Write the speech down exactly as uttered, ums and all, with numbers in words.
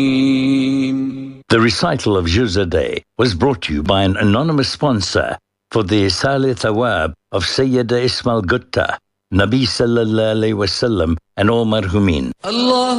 The recital of Juz a Day was brought to you by an anonymous sponsor for the Isali Thawab of Sayyida Ismail Gutta, Nabi Sallallahu Alaihi Wasallam and all marhumin. Allah